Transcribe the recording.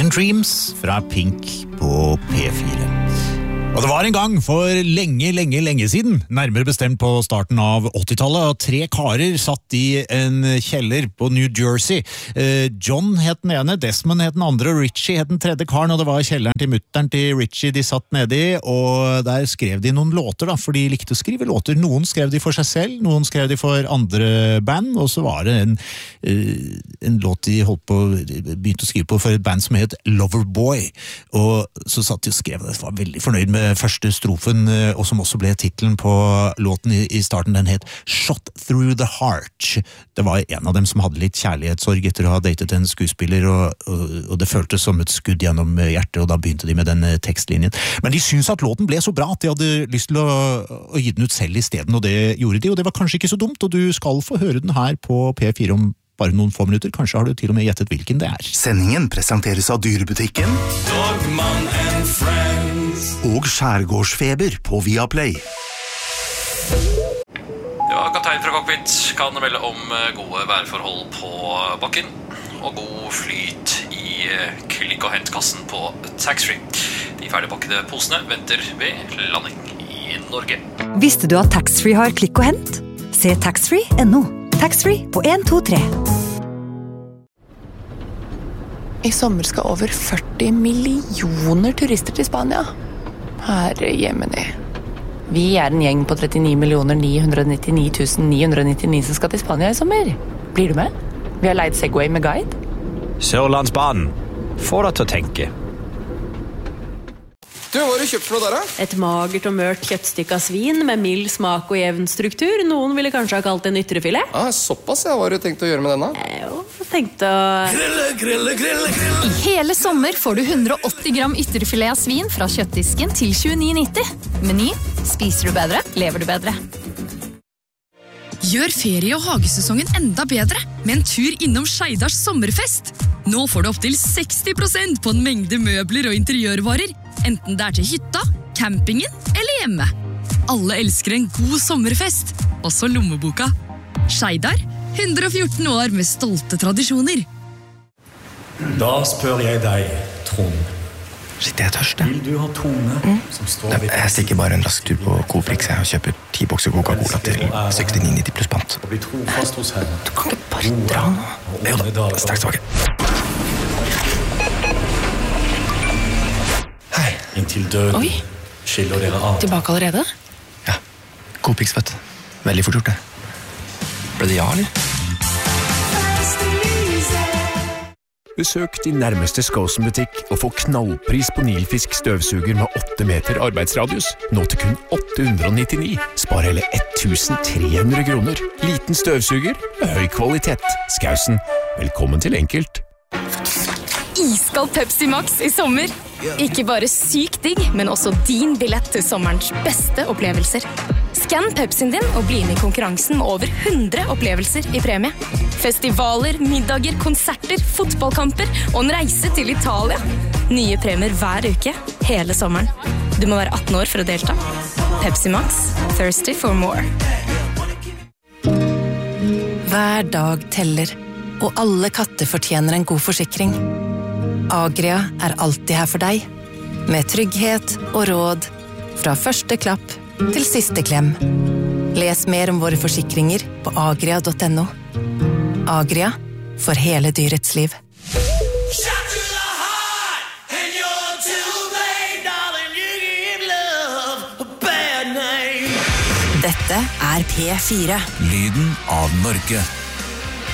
Young Dreams fra Pink på P4. Og det var en gang for lenge siden, nærmere bestemt på starten av 80-tallet, at 3 karer satt i en kjeller på New Jersey. John het den ene, Desmond het den andre, og Richie het den tredje karen, og det var kjelleren til mutteren til Richie de satt nede i, og der skrev de noen låter da, for de likte å skrive låter. Noen skrev de for seg selv, noen skrev de for andre band, og så var det en låt de begynte å skrive på for et band som het Loverboy, og så satt de og skrev det, var veldig fornøyd med første strofen, og som også ble titlen på låten i starten. Den het Shot Through the Heart. Det var en av dem som hadde litt kjærlighetssorg etter å ha datet en skuespiller, og det føltes som et skudd gjennom hjertet, og da begynte de med den tekstlinjen. Men de syntes at låten ble så bra at de hadde lyst til å gi den ut selv i stedet, og det gjorde de, og det var kanskje ikke så dumt, og du skal få høre den her på P4 om bare noen få minutter. Kanskje har du til og med gjettet hvilken det er. Sendingen presenteres av Dyrebutikken Dogman and Friends og Skjærgårdsfeber på Viaplay. Ja, kaptein fra cockpit kan melde om gode værforhold på bakken og god flyt i klikk- og hentkassen på taxfree. De ferdigpakkede posene venter ved landing i Norge. Visste du at taxfree har klikk og hent? Se taxfree.no. Taxfree på 1, 2, 3. I sommer skal over 40 millioner turister til Spania. Herre jemini. Vi er en gjeng på 39 999 som skal til Spania i sommer. Blir du med? Vi har leid Segway med guide. Sørlandsbanen. Få deg til å tenke. Du, hva har du kjøpt for noe der, da? Et magert og mørkt kjøttstykke av svin med mild smak og jevn struktur. Noen ville kanskje ha kalt det en ytrefilet. Såpass, ja. Hva har du tenkt å gjøre med denne? Tenkte å... Grille I hele sommer får du 180 gram ytterfilet av svin fra kjøttdisken til 29,90. Meny. Spiser du bedre, lever du bedre. Gjør ferie- og hagesesongen enda bedre med en tur innom Skeidars sommerfest. Nå får du opp til 60% på en mengde møbler og interiørvarer, enten det er til hytta, campingen eller hjemme. Alle elsker en god sommerfest, også lommeboka. Skeidar, 114 år med stolte tradisjoner. Da spør jeg deg, Trond. Shit, jeg er tørst. Vil du ha Tone som står ved... Jeg stikker bare en rask tur på Coprix og kjøper 10 bokser Coca-Cola til 69,90 pluss pant. Og bli trofast hos henne. Du kan ikke bare dra nå. Jo da, straks tilbake. Hei. Inntil døden skiller dere av. Tilbake allerede? Ja, Coprix, vet du. Veldig fort gjort det. Ble det ja, eller? Besøk din nærmeste Skåsen-butikk og få knallpris på Nilfisk støvsuger med 8 meter arbeidsradius. Nå til kun 899. Spar hele 1300 kroner. Liten støvsuger med høy kvalitet. Skausen, velkommen til enkelt. Iskald Pepsi Max i sommer. Ikke bare sykt digg, men også din billett til sommerens beste opplevelser. Skann Pepsien din og bli med i konkurransen med over 100 opplevelser i premie. Festivaler, middager, konserter, fotballkamper og en reise til Italia. Nye premier hver uke, hele sommeren. Du må være 18 år for å delta. Pepsi Max, thirsty for more. Hver dag teller, og alle katter fortjener en god forsikring. Agria er alltid her for deg, med trygghet og råd, fra første klapp til siste klem. Les mer om våre forsikringer på agria.no. Agria, for hele dyrets liv. Dette er P4. Lyden av Norge.